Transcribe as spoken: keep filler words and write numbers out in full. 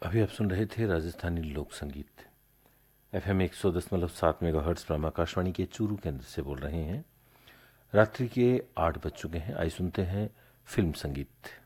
अभी आप सुन रहे थे राजस्थानी लोक संगीत। एफ एम एक सौ दशमलव सात मेगा हर्ट्स पर हम आकाशवाणी के चूरू केंद्र से बोल रहे हैं। रात्रि के आठ बज चुके हैं। आइए सुनते हैं फिल्म संगीत।